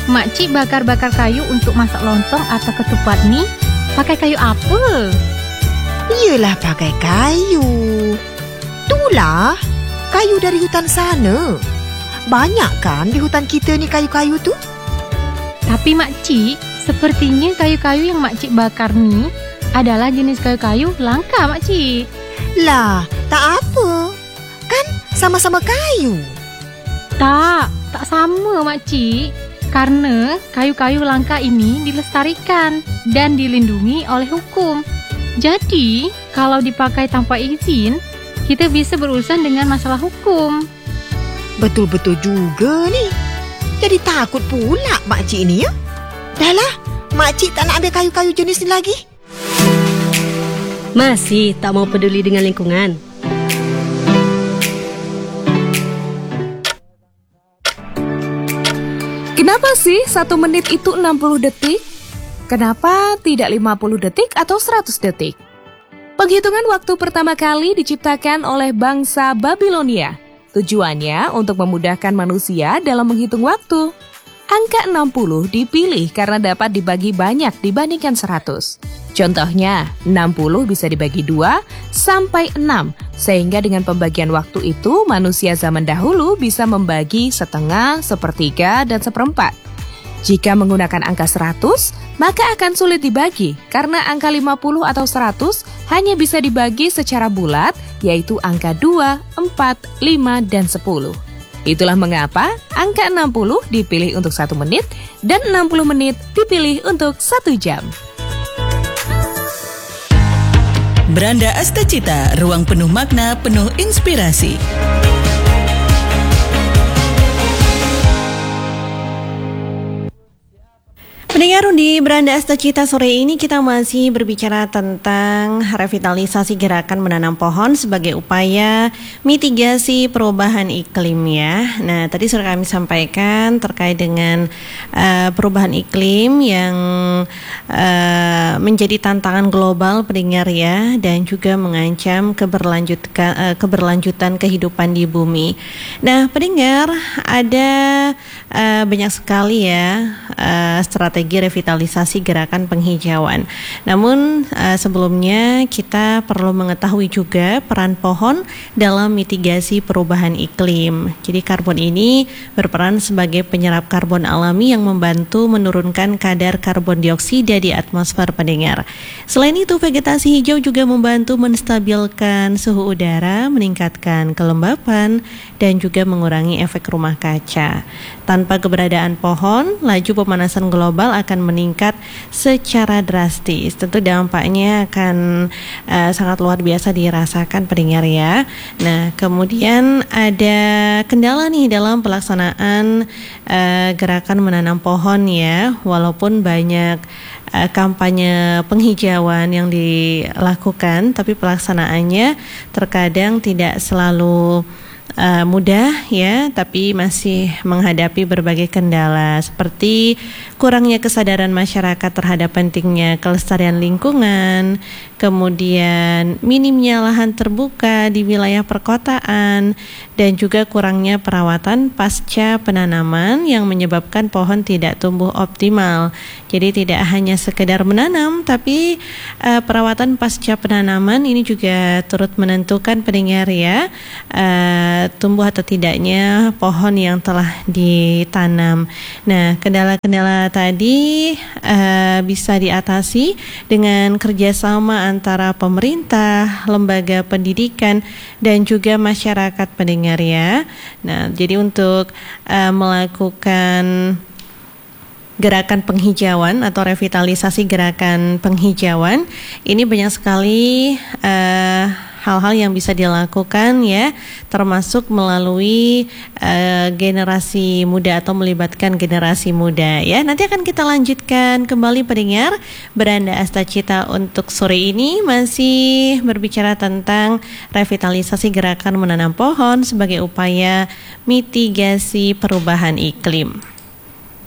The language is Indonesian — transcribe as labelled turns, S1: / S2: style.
S1: makcik bakar-bakar kayu untuk masak lontong atau ketupat nih, pakai kayu apa?
S2: Iyalah pakai kayu. Itulah, kayu dari hutan sana. Banyak kan di hutan kita ni kayu-kayu tu?
S1: Tapi makcik, sepertinya kayu-kayu yang makcik bakar nih adalah jenis kayu-kayu langka makcik.
S2: Lah, tak apa. Kan sama-sama kayu.
S1: Tak sama makcik. Karena kayu-kayu langka ini dilestarikan dan dilindungi oleh hukum. Jadi, kalau dipakai tanpa izin, kita bisa berurusan dengan masalah hukum.
S2: Betul-betul juga ni. Jadi takut pula makcik ni ya. Dah lah, makcik tak nak ambil kayu-kayu jenis ni lagi.
S3: Masih tak mau peduli dengan lingkungan?
S4: Kenapa sih 1 menit itu 60 detik? Kenapa tidak 50 detik atau 100 detik? Penghitungan waktu pertama kali diciptakan oleh bangsa Babilonia. Tujuannya untuk memudahkan manusia dalam menghitung waktu. Angka 60 dipilih karena dapat dibagi banyak dibandingkan 100. Contohnya, 60 bisa dibagi 2 sampai 6, sehingga dengan pembagian waktu itu manusia zaman dahulu bisa membagi setengah, sepertiga, dan seperempat. Jika menggunakan angka 100, maka akan sulit dibagi karena angka 50 atau 100 hanya bisa dibagi secara bulat, yaitu angka 2, 4, 5, dan 10. Itulah mengapa angka 60 dipilih untuk 1 menit dan 60 menit dipilih untuk 1 jam.
S5: Beranda Astacita, ruang penuh makna, penuh inspirasi.
S3: Pendengar di Beranda Astacita sore ini kita masih berbicara tentang revitalisasi gerakan menanam pohon sebagai upaya mitigasi perubahan iklim ya. Nah, tadi sudah kami sampaikan terkait dengan perubahan iklim yang menjadi tantangan global pendengar ya, dan juga mengancam keberlanjutan kehidupan di bumi. Nah, pendengar, ada banyak sekali ya strategi revitalisasi gerakan penghijauan. Namun sebelumnya kita perlu mengetahui juga peran pohon dalam mitigasi perubahan iklim. Jadi karbon ini berperan sebagai penyerap karbon alami yang membantu menurunkan kadar karbon dioksida di atmosfer pendengar. Selain itu, vegetasi hijau juga membantu menstabilkan suhu udara, meningkatkan kelembapan, dan juga mengurangi efek rumah kaca. Tanpa keberadaan pohon, laju pemanasan global akan meningkat secara drastis. Tentu dampaknya akan sangat luar biasa dirasakan pendengar ya. Nah, kemudian ada kendala nih dalam pelaksanaan gerakan menanam pohon ya. Walaupun banyak kampanye penghijauan yang dilakukan, tapi pelaksanaannya terkadang tidak selalu mudah ya, tapi masih menghadapi berbagai kendala seperti kurangnya kesadaran masyarakat terhadap pentingnya kelestarian lingkungan, kemudian minimnya lahan terbuka di wilayah perkotaan, dan juga kurangnya perawatan pasca penanaman yang menyebabkan pohon tidak tumbuh optimal. Jadi tidak hanya sekedar menanam, tapi perawatan pasca penanaman ini juga turut menentukan pendengar ya, tumbuh atau tidaknya pohon yang telah ditanam. Nah, kendala-kendala tadi bisa diatasi dengan kerjasama antara pemerintah, lembaga pendidikan, dan juga masyarakat pendengar ya. Nah, jadi untuk melakukan gerakan penghijauan atau revitalisasi gerakan penghijauan, ini banyak sekali hal-hal yang bisa dilakukan ya, termasuk melalui generasi muda atau melibatkan generasi muda ya. Nanti akan kita lanjutkan kembali pendengar. Beranda Astacita untuk sore ini masih berbicara tentang revitalisasi gerakan menanam pohon sebagai upaya mitigasi perubahan iklim.